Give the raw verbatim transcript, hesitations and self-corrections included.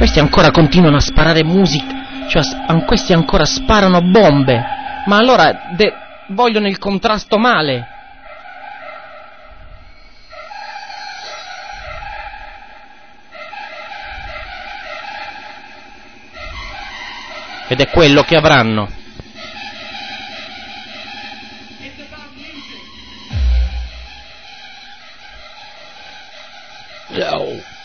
questi ancora continuano a sparare musica, cioè a, questi ancora sparano bombe, ma allora de, vogliono il contrasto male. Ed è quello che avranno. No.